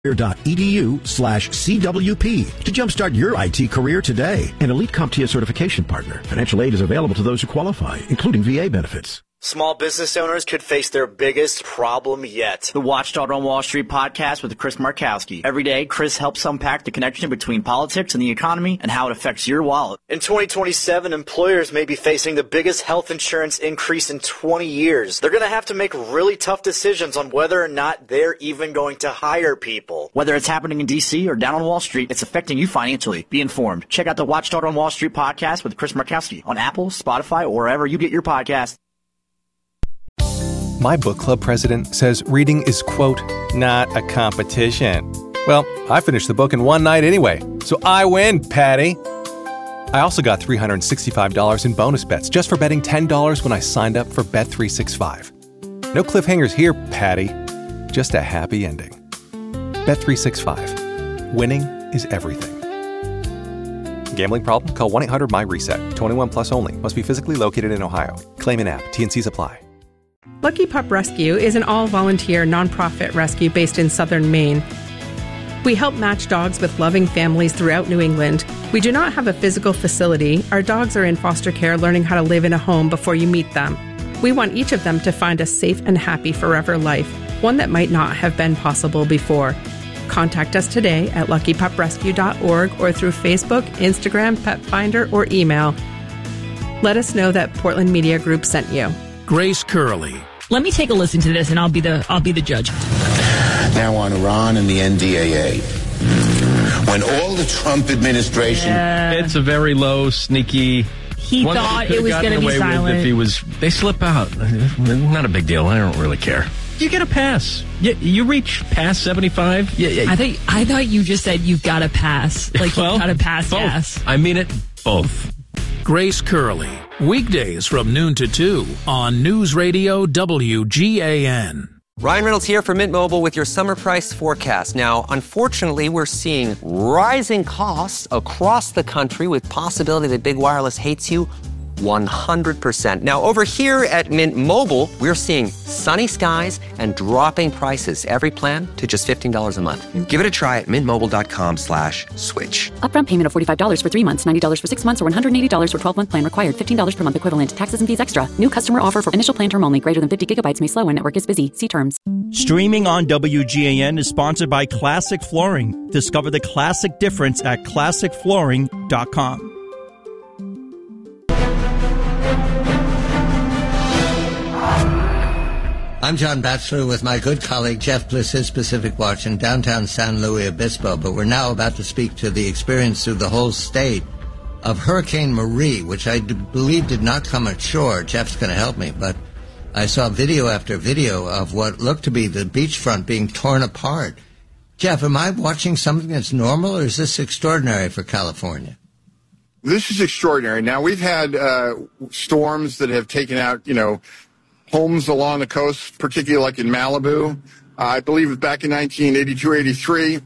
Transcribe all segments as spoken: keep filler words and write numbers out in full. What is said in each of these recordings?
edu slash CWP to jumpstart your I T career today. An elite CompTIA certification partner. Financial aid is available to those who qualify, including V A benefits. Small business owners could face their biggest problem yet. The Watchdog on Wall Street podcast with Chris Markowski. Every day, Chris helps unpack the connection between politics and the economy and how it affects your wallet. In twenty twenty-seven, employers may be facing the biggest health insurance increase in twenty years. They're going to have to make really tough decisions on whether or not they're even going to hire people. Whether it's happening in D C or down on Wall Street, it's affecting you financially. Be informed. Check out the Watchdog on Wall Street podcast with Chris Markowski on Apple, Spotify, or wherever you get your podcasts. My book club president says reading is, quote, not a competition. Well, I finished the book in one night anyway, so I win, Patty. I also got three hundred sixty-five dollars in bonus bets just for betting ten dollars when I signed up for Bet three sixty-five. No cliffhangers here, Patty. Just a happy ending. Bet three sixty-five. Winning is everything. Gambling problem? Call one eight hundred my reset. twenty-one plus only. Must be physically located in Ohio. Claim in app. T and Cs apply. Lucky Pup Rescue is an all-volunteer nonprofit rescue based in southern Maine. We help match dogs with loving families throughout New England. We do not have a physical facility. Our dogs are in foster care learning how to live in a home before you meet them. We want each of them to find a safe and happy forever life, one that might not have been possible before. Contact us today at lucky pup rescue dot org or through Facebook, Instagram, Pet Finder, or email. Let us know that Portland Media Group sent you. Grace Curley. Let me take a listen to this, and I'll be the I'll be the judge. Now on Iran and the N D A A. When all the Trump administration... Yeah. It's a very low, sneaky... He thought it was going to be silent. If he was, they slip out. Not a big deal. I don't really care. You get a pass. You, you reach past seventy-five. Yeah, yeah. I think I thought you just said you've got to pass. Like well, you've got to pass both. gas. I mean it both. Grace Curley, weekdays from noon to two on News Radio W G A N. Ryan Reynolds here for Mint Mobile with your summer price forecast. Now, unfortunately, we're seeing rising costs across the country with possibility that big wireless hates you one hundred percent. Now, over here at Mint Mobile, we're seeing sunny skies and dropping prices. Every plan to just fifteen dollars a month. Give it a try at mintmobile.com slash switch. Upfront payment of forty-five dollars for three months, ninety dollars for six months, or one hundred eighty dollars for twelve-month plan required. fifteen dollars per month equivalent. Taxes and fees extra. New customer offer for initial plan term only. Greater than fifty gigabytes may slow when network is busy. See terms. Streaming on W G A N is sponsored by Classic Flooring. Discover the classic difference at classic flooring dot com. I'm John Batchelor with my good colleague Jeff Bliss, his Pacific Watch in downtown San Luis Obispo, but we're now about to speak to the experience through the whole state of Hurricane Marie, which I d- believe did not come ashore. Jeff's going to help me, but I saw video after video of what looked to be the beachfront being torn apart. Jeff, am I watching something that's normal, or is this extraordinary for California? This is extraordinary. Now, we've had uh, storms that have taken out, you know, homes along the coast, particularly like in Malibu. Uh, I believe back in nineteen eighty-two, eighty-three.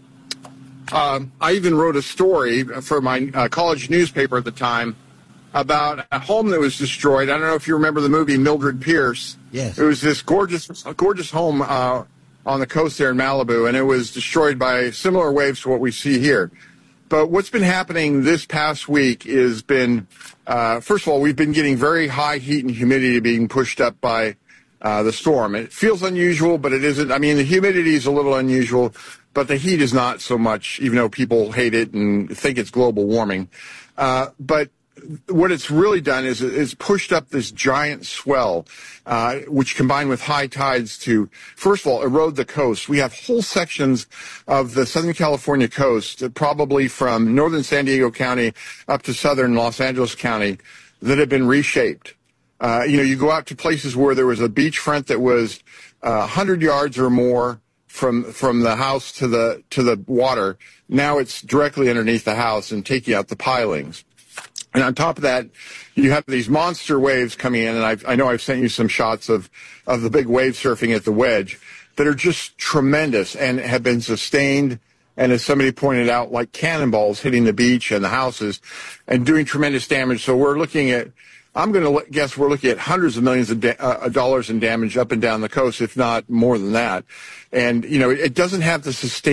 Uh, I even wrote a story for my uh, college newspaper at the time about a home that was destroyed. I don't know if you remember the movie Mildred Pierce. Yes. It was this gorgeous, gorgeous home uh, on the coast there in Malibu, and it was destroyed by similar waves to what we see here. But what's been happening this past week has been, uh, first of all, we've been getting very high heat and humidity being pushed up by uh, the storm. It feels unusual, but it isn't. I mean, the humidity is a little unusual, but the heat is not so much, even though people hate it and think it's global warming. Uh, but what it's really done is it's pushed up this giant swell, uh, which combined with high tides to, first of all, erode the coast. We have whole sections of the Southern California coast, probably from northern San Diego County up to southern Los Angeles County, that have been reshaped. Uh, you know, you go out to places where there was a beachfront that was uh, one hundred yards or more from from the house to the to the water. Now it's directly underneath the house and taking out the pilings. And on top of that, you have these monster waves coming in, and I've, I know I've sent you some shots of, of the big wave surfing at the Wedge that are just tremendous and have been sustained, and as somebody pointed out, like cannonballs hitting the beach and the houses and doing tremendous damage. So we're looking at, I'm going to guess we're looking at hundreds of millions of da- uh, dollars in damage up and down the coast, if not more than that. And, you know, it, it doesn't have the sustain